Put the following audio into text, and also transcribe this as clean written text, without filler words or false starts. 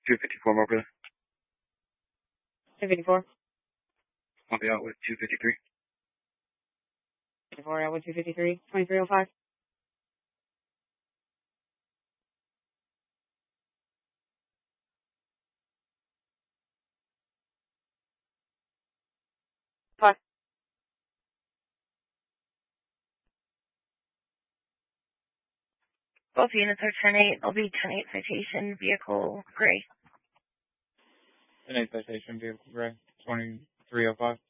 254 more, brother. 254. I'll be out with 253. 254 out with 253. 2305. Five. Both units are 10-8. They'll be 10-8 citation, vehicle gray. 10-8 citation, vehicle gray. 2305.